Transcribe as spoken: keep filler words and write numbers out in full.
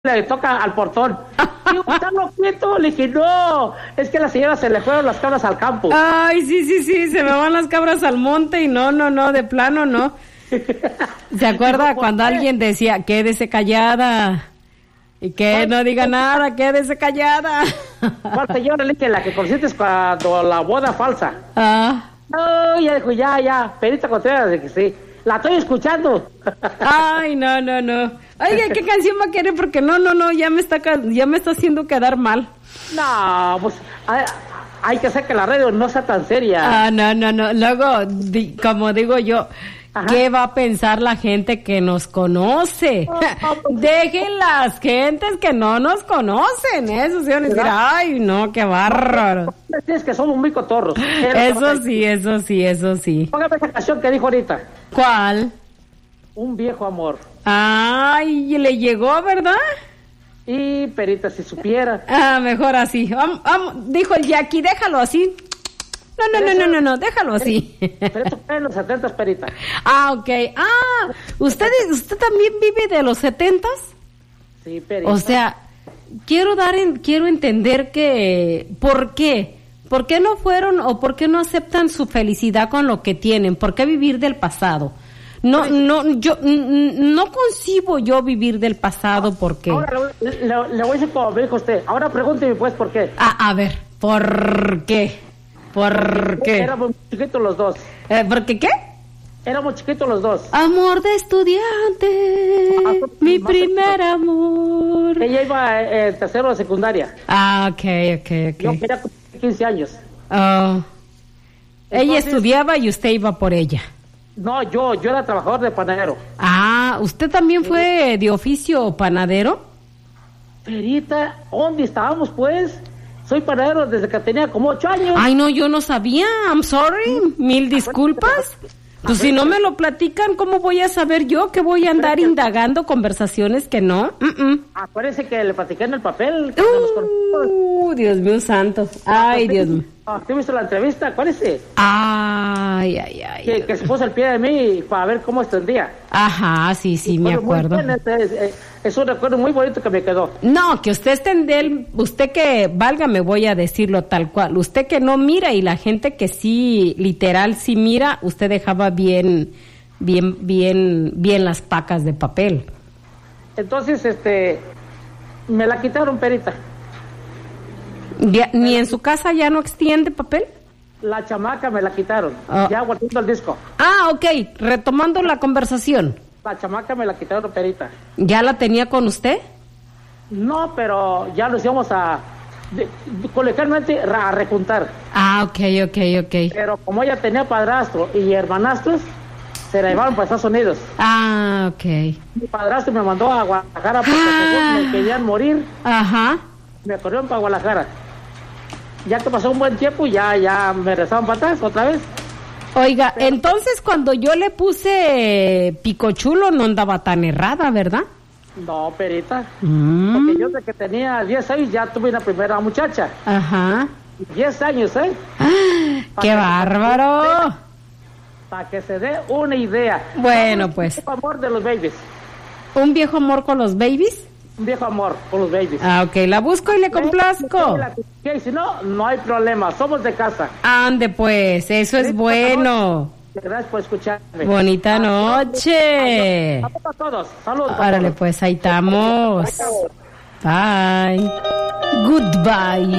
le toca al portón. Digo, ¿está loquito? Le dije, no, es que a la señora se le fueron las cabras al campo. Ay, sí, sí, sí, se me van las cabras al monte y no, no, no, de plano no. ¿Se acuerda cuando alguien decía, quédese callada? Y que no diga nada, quédese callada. ¿Cuál señora? Le dije, la que consientes cuando la boda falsa. Ah. No, ya dijo, ya, ya, Perita Contreras, de que sí. La estoy escuchando. Ay, no, no, no. Oiga, ¿qué canción va a querer? Porque no, no, no, ya me está ya me está haciendo quedar mal. No, pues hay, hay que hacer que la radio no sea tan seria. Ah, no, no, no. Luego, di, como digo yo, ajá, ¿qué va a pensar la gente que nos conoce? No, no, pues, Dejen las gentes que no nos conocen, eso sí van a decir, ay, no, qué bárbaro. Es que somos muy cotorros. Eso sí, eso sí, eso sí. Póngame esa canción que dijo ahorita. ¿Cuál? Un viejo amor. Ay, le llegó, ¿verdad? Y Perita, si supiera. Ah, mejor así. Vamos, vamos, dijo el Jackie, déjalo así. No, no, no, no, no, no, déjalo así. Pero esto fue en los setentas, Perita. Ah, ok. Ah, ¿usted, usted también vive de los setentas? Sí, Perita. O sea, quiero dar, en, quiero entender que, ¿por qué? ¿Por qué no fueron o por qué no aceptan su felicidad con lo que tienen? ¿Por qué vivir del pasado? No, no, yo no concibo yo vivir del pasado porque. Ahora le, le, le voy a decir como me dijo usted. Ahora pregúnteme pues por qué. Ah, a ver, ¿por qué? ¿Por qué? Éramos muy chiquitos los dos. Eh, ¿Por qué qué? Éramos chiquitos los dos. Amor de estudiante, ah, mi primer chiquito. amor. Ella iba en eh, tercero de secundaria. Ah, ok, ok, ok. Yo quería quince años. Oh. Entonces, ella estudiaba y usted iba por ella. No, yo, yo era trabajador de panadero. Ah, ¿usted también fue de oficio panadero? Perita, ¿dónde estábamos pues? Soy panadero desde que tenía como ocho años. Ay, no, yo no sabía, I'm sorry, mil disculpas. Pues si no me lo platican, ¿cómo voy a saber yo que voy a andar indagando conversaciones que no? Uh-uh. Acuérdense que le platiqué en el papel. Uh, Dios mío santo. Ay, Dios mío. ¿Usted visto la entrevista? Acuérdese. Ay, ay, ay. Que, que se puso al pie de mí para ver cómo extendía. Ajá, sí, sí, me acuerdo. Bien, es, es, es un recuerdo muy bonito que me quedó. No, que usted extende, usted que, válgame, voy a decirlo tal cual, usted que no mira y la gente que sí, literal, sí mira, usted dejaba bien, bien, bien, bien las pacas de papel. Entonces, este, me la quitaron, Perita. Ya, ¿ni en su casa ya no extiende papel? La chamaca me la quitaron, oh. ya guardando el disco. Ah, ok, retomando la conversación. La chamaca me la quitaron, Perita. ¿Ya la tenía con usted? No, pero ya nos íbamos a, de, de, coloquialmente, a rejuntar. Ah, ok, ok, ok. Pero como ella tenía padrastro y hermanastros, se la llevaron para Estados Unidos. Ah, ok. Mi padrastro me mandó a Guadalajara porque ah. me querían morir. Ajá. Me corrieron para Guadalajara. Ya que pasó un buen tiempo, ya, ya me regresaron para atrás otra vez. Oiga, pero, entonces cuando yo le puse picochulo no andaba tan errada, ¿verdad? No, Perita. Mm. Porque yo desde que tenía diez años ya tuve una primera muchacha. Ajá. diez años, ¿eh? ¡Ah, ¡qué bárbaro! Para que se dé una idea. Bueno, pues. Un viejo amor de los babies. ¿Un viejo amor con los babies? Un viejo amor con los babies. Ah, ok, la busco y le complazco. Y si no, no hay problema, somos de casa. Ande pues, eso es bueno. Gracias por escucharme. Bonita noche. Saludos a todos. Saludos. Árale pues, ahí estamos. Bye. Goodbye.